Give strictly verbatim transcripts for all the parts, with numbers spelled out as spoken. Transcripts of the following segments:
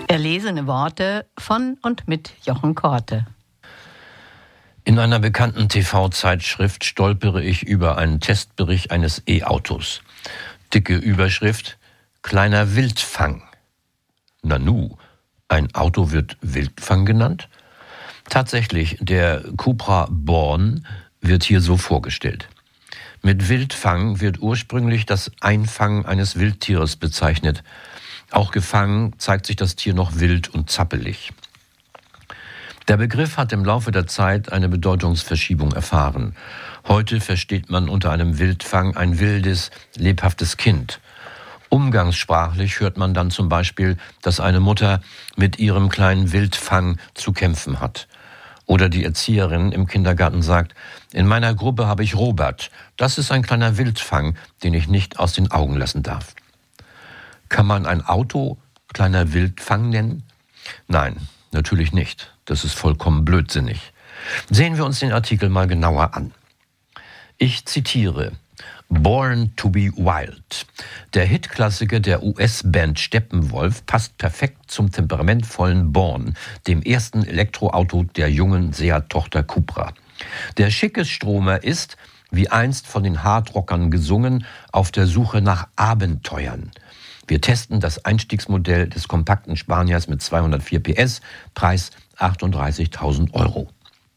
Erlesene Worte von und mit Jochen Korte. In einer bekannten T V-Zeitschrift stolpere ich über einen Testbericht eines E-Autos. Dicke Überschrift: Kleiner Wildfang. Nanu, ein Auto wird Wildfang genannt? Tatsächlich, der Cupra Born wird hier so vorgestellt. Mit Wildfang wird ursprünglich das Einfangen eines Wildtieres bezeichnet. Auch gefangen zeigt sich das Tier noch wild und zappelig. Der Begriff hat im Laufe der Zeit eine Bedeutungsverschiebung erfahren. Heute versteht man unter einem Wildfang ein wildes, lebhaftes Kind. Umgangssprachlich hört man dann zum Beispiel, dass eine Mutter mit ihrem kleinen Wildfang zu kämpfen hat. Oder die Erzieherin im Kindergarten sagt: In meiner Gruppe habe ich Robert. Das ist ein kleiner Wildfang, den ich nicht aus den Augen lassen darf. Kann man ein Auto kleiner Wildfang nennen? Nein, natürlich nicht. Das ist vollkommen blödsinnig. Sehen wir uns den Artikel mal genauer an. Ich zitiere: Born to be Wild. Der Hitklassiker der U S-Band Steppenwolf passt perfekt zum temperamentvollen Born, dem ersten Elektroauto der jungen Seat-Tochter Cupra. Der schicke Stromer ist, wie einst von den Hardrockern gesungen, auf der Suche nach Abenteuern. Wir testen das Einstiegsmodell des kompakten Spaniers mit zweihundertvier P S, Preis achtunddreißigtausend Euro.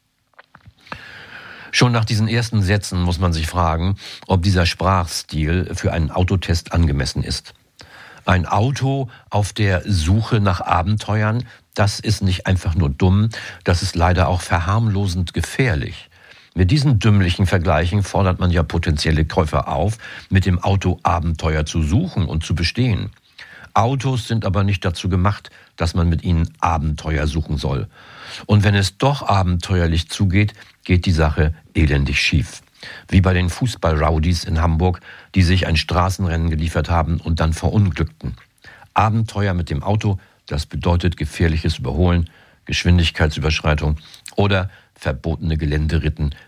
Schon nach diesen ersten Sätzen muss man sich fragen, ob dieser Sprachstil für einen Autotest angemessen ist. Ein Auto auf der Suche nach Abenteuern, das ist nicht einfach nur dumm, das ist leider auch verharmlosend gefährlich. Mit diesen dümmlichen Vergleichen fordert man ja potenzielle Käufer auf, mit dem Auto Abenteuer zu suchen und zu bestehen. Autos sind aber nicht dazu gemacht, dass man mit ihnen Abenteuer suchen soll. Und wenn es doch abenteuerlich zugeht, geht die Sache elendig schief. Wie bei den Fußball-Rowdies in Hamburg, die sich ein Straßenrennen geliefert haben und dann verunglückten. Abenteuer mit dem Auto, das bedeutet gefährliches Überholen, Geschwindigkeitsüberschreitung oder verbotene Geländeritten